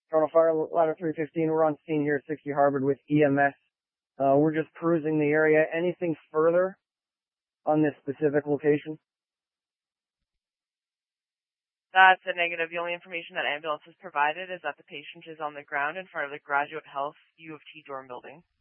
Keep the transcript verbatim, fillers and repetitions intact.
Toronto Fire Ladder three fifteen. We're on scene here at sixty Harvard with E M S. Uh, we're just perusing the area. Anything further on this specific location? That's a negative. The only information that ambulance has provided is that the patient is on the ground in front of the Graduate Health U of T dorm building.